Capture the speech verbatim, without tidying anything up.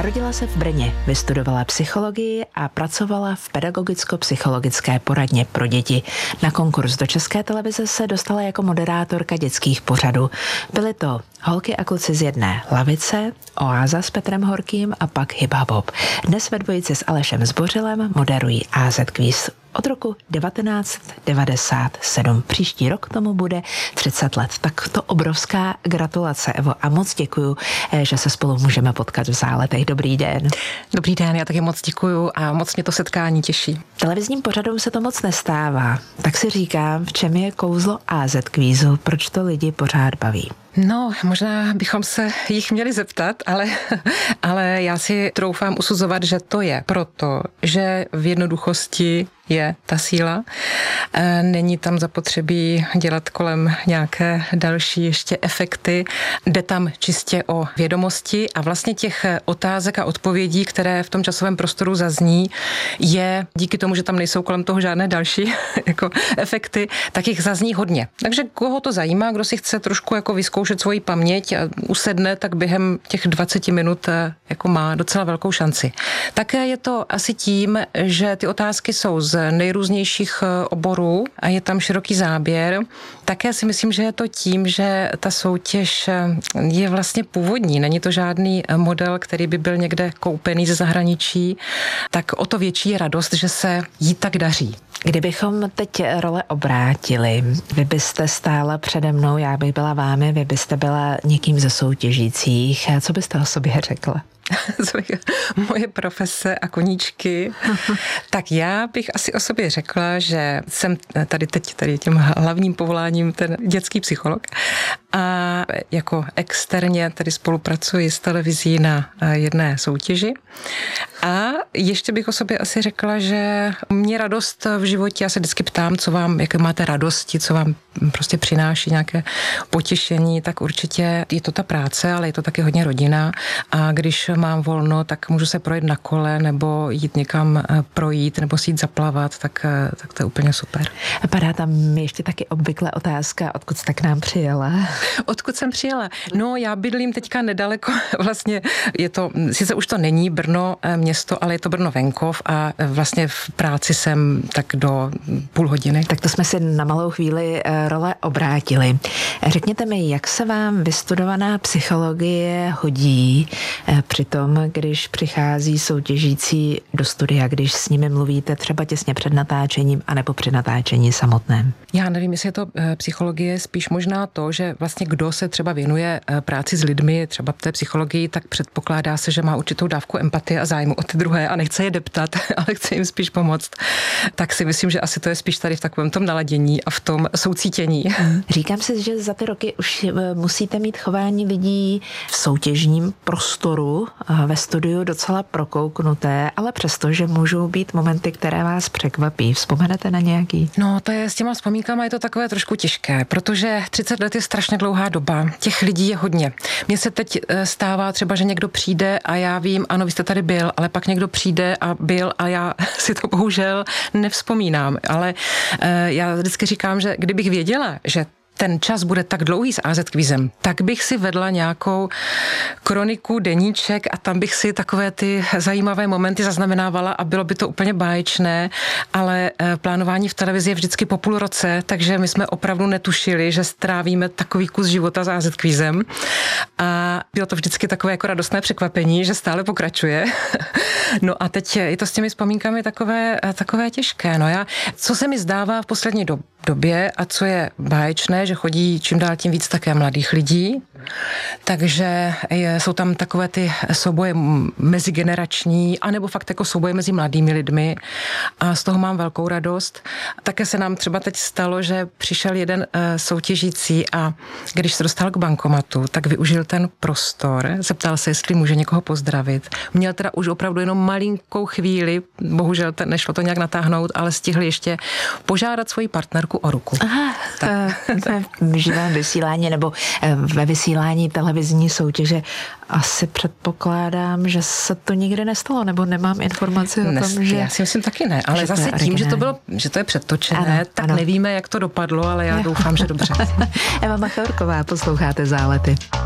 Narodila se v Brně, vystudovala psychologii a pracovala v pedagogicko-psychologické poradně pro děti. Na konkurs do České televize se dostala jako moderátorka dětských pořadů. Byly to Holky a kluci z jedné lavice, Oáza s Petrem Horkým a pak Hip Hop. Dnes ve dvojici s Alešem Zbořilem moderují á zet Quiz od roku devatenáct devadesát sedm. Příští rok tomu bude třicet let. Tak to obrovská gratulace, Evo, a moc děkuju, že se spolu můžeme potkat v Záletech. Dobrý den. Dobrý den, já taky moc děkuju a moc mě to setkání těší. Televizním pořadům se to moc nestává, tak si říkám, v čem je kouzlo á zet Quizu, proč to lidi pořád baví. No, možná bychom se jich měli zeptat, ale, ale já si troufám usuzovat, že to je proto, že v jednoduchosti je ta síla. Není tam zapotřebí dělat kolem nějaké další ještě efekty. Jde tam čistě o vědomosti a vlastně těch otázek a odpovědí, které v tom časovém prostoru zazní, je díky tomu, že tam nejsou kolem toho žádné další jako efekty, tak jich zazní hodně. Takže koho to zajímá, kdo si chce trošku jako vyzkoušet svoji paměť a usedne, tak během těch dvacet minut jako má docela velkou šanci. Také je to asi tím, že ty otázky jsou z nejrůznějších oborů a je tam široký záběr. Také si myslím, že je to tím, že ta soutěž je vlastně původní. Není to žádný model, který by byl někde koupený ze zahraničí. Tak o to větší je radost, že se jí tak daří. Kdybychom teď role obrátili, vy byste stála přede mnou, já bych byla vámi, vy byste byla někým ze soutěžících. Co byste o sobě řekla? Moje profese a koníčky. Tak já bych asi o sobě řekla, že jsem tady teď tady tím hlavním povoláním ten dětský psycholog a jako externě tady spolupracuji s televizí na jedné soutěži. A ještě bych o sobě asi řekla, že mě radost v životě, já se vždycky ptám, co vám, jaké máte radosti, co vám prostě přináší nějaké potěšení, tak určitě je to ta práce, ale je to taky hodně rodina. A když mám volno, tak můžu se projet na kole nebo jít někam projít nebo si jít zaplavat, tak, tak to je úplně super. Padá tam ještě taky obvykle otázka, odkud jste k nám přijela? Odkud jsem přijela? No, já bydlím teďka nedaleko, vlastně je to, sice už to není Brno město, ale je to Brno venkov a vlastně v práci jsem tak do půl hodiny. Tak to jsme si na malou chvíli role obrátili. Řekněte mi, jak se vám vystudovaná psychologie hodí při tom, když přichází soutěžící do studia, když s nimi mluvíte třeba těsně před natáčením anebo při natáčení samotném? Já nevím, jestli je to psychologie, spíš možná to, že vlastně kdo se třeba věnuje práci s lidmi, třeba té psychologii, tak předpokládá se, že má určitou dávku empatie a zájmu o ty druhé a nechce je deptat, ale chce jim spíš pomoct. Tak si myslím, že asi to je spíš tady v takovém tom naladění a v tom soucítění. Říkám si, že za ty roky už musíte mít chování lidí v soutěžním prostoru ve studiu docela prokouknuté, ale přesto, že můžou být momenty, které vás překvapí. Vzpomenete na nějaký? No, to je s těma vzpomínkama je to takové trošku těžké, protože třicet let je strašně dlouhá doba. Těch lidí je hodně. Mně se teď stává třeba, že někdo přijde a já vím, ano, vy jste tady byl, ale pak někdo přijde a byl a já si to bohužel nevzpomínám. Ale e, já vždycky říkám, že kdybych věděla, že ten čas bude tak dlouhý s á zet Quizem, tak bych si vedla nějakou kroniku, deníček a tam bych si takové ty zajímavé momenty zaznamenávala a bylo by to úplně báječné, ale plánování v televizi je vždycky po půl roce, takže my jsme opravdu netušili, že strávíme takový kus života s á zet Quizem a bylo to vždycky takové jako radostné překvapení, že stále pokračuje. No a teď je to s těmi vzpomínkami takové, takové těžké. No já, co se mi zdává v poslední době, době a co je báječné, že chodí čím dál tím víc také mladých lidí, takže je, jsou tam takové ty souboje mezigenerační, anebo fakt jako souboje mezi mladými lidmi a z toho mám velkou radost. Také se nám třeba teď stalo, že přišel jeden uh, soutěžící a když se dostal k bankomatu, tak využil ten prostor, zeptal se, jestli může někoho pozdravit. Měl teda už opravdu jenom malinkou chvíli, bohužel to, nešlo to nějak natáhnout, ale stihl ještě požádat svoji partnerku o ruku. Aha, v živém vysílání nebo ve vysílání televizní soutěže asi předpokládám, že se to nikdy nestalo, nebo nemám informaci o tom, Nest, že... Já si myslím taky ne, ale zase tím, že to bylo, že to je předtočené, ano, tak ano. Nevíme, jak to dopadlo, ale já jo. doufám, že dobře. Eva Machorková, posloucháte Zálety.